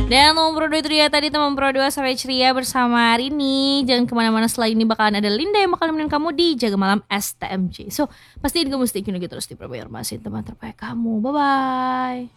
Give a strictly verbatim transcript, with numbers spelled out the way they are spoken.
Dan nomor dua itu dia tadi teman Pro dua sampai ceria bersama Rini. Jangan kemana-mana, setelah ini bakalan ada Linda yang bakal nemenin kamu di Jaga Malam S T M J. So pastiin kamu stay tune terus di Pro Informasi teman terbaik kamu. Bye bye.